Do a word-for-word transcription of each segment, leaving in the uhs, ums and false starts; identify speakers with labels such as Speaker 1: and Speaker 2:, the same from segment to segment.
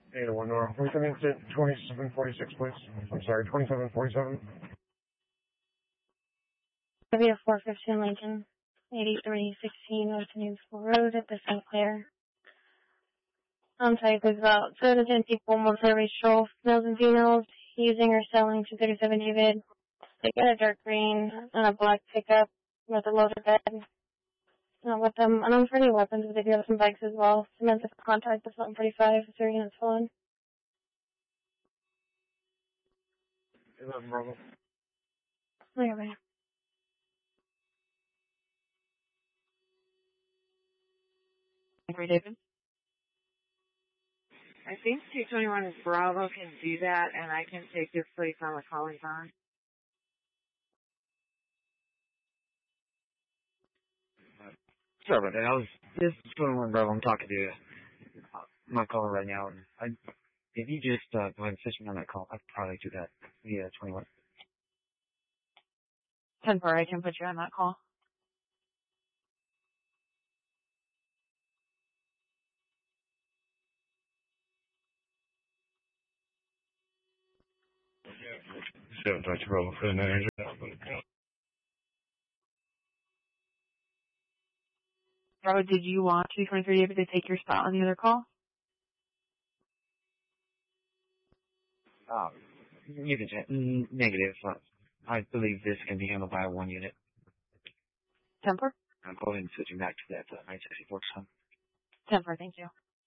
Speaker 1: eight oh one North. We come in at twenty-seven forty-six, please. I'm sorry, twenty-seven forty-seven.
Speaker 2: W four fifteen Lincoln, eighty-three sixteen North Newsville Road at the Saint Clair. On type is about seven to ten people, multiracial, males and females, using or selling two thirty-seven David. They got a dark green and a black pickup with a loaded bed. Uh, with them unfriendly weapons, but they do have some bikes as well. Cement of contact with one forty-five, if their unit's full in.
Speaker 1: eleven Bravo.
Speaker 2: Okay, bye.
Speaker 3: Three David. I think two twenty-one is Bravo can do that, and I can take this place on the calling phone.
Speaker 4: Uh, sorry about that. I was this is twenty-one Bravo. I'm talking to uh, my caller right now. And I, if you just uh, go ahead and fish me on that call, I'd probably do that via twenty-one.
Speaker 3: ten four, I can put you on that call.
Speaker 1: seven Dutch Bravo for the manager.
Speaker 3: Bravo, did you want two twenty-three David to take your spot on the other call?
Speaker 4: Uh, you can check. Mm, negative. Uh, I believe this can be handled by one unit.
Speaker 3: ten four?
Speaker 4: I'll go ahead and switch you back to that uh, nine sixty-four son.
Speaker 3: ten four, thank you.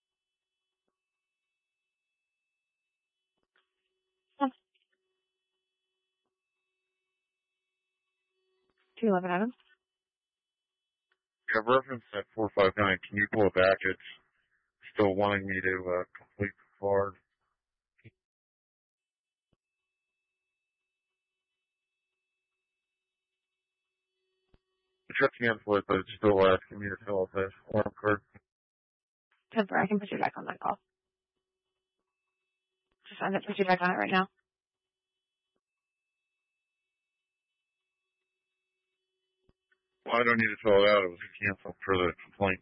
Speaker 3: two eleven Adams.
Speaker 1: Yeah, reference at four five nine. Can you pull it back? It's still wanting me to uh, complete the card. I tried to cancel it, but it's still asking me to fill out that form card.
Speaker 3: ten four, I can put you back on that call. Just I'm going to put you back on it right now.
Speaker 1: Well, I don't need to fill it out. It was canceled for the complaint.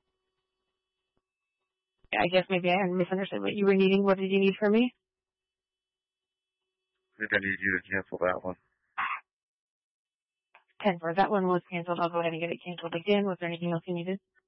Speaker 3: Yeah, I guess maybe I misunderstood what you were needing. What did you need from me?
Speaker 1: I think I need you to cancel that one.
Speaker 3: ten four, that one was canceled. I'll go ahead and get it canceled again. Was there anything else you needed?